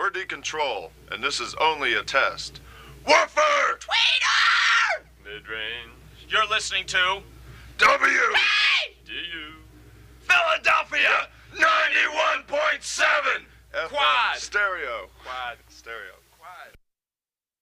R&D Control, and this is only a test. Woofer! Tweeter! Mid-range. You're listening to W! DU. Philadelphia 91.7! Quad. Stereo. Quad. Stereo.